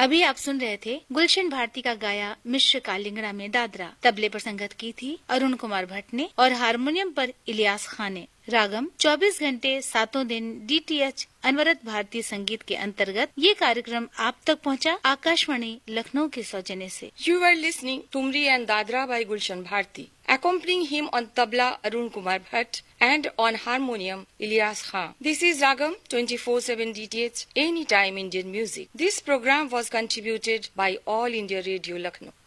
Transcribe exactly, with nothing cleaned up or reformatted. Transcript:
अभी आप सुन रहे थे गुलशन भारती का गाया मिश्र कालिंगड़ा में दादरा। तबले पर संगत की थी अरुण कुमार भट्ट ने और हारमोनियम पर इलियास खान ने। रागम चौबीस घंटे सातों दिन डीटीएच अनवरत भारतीय संगीत के अंतर्गत ये कार्यक्रम आप तक पहुंचा आकाशवाणी लखनऊ के सौजन्य से। You were listening Tumri and Dadra by Gulshan Bharti. Accompanying him on tabla Arun Kumar Bhatt and on harmonium Ilyas Khan. This is Ragam twenty-four seven D T H Anytime Indian Music. This program was contributed by All India Radio Lucknow.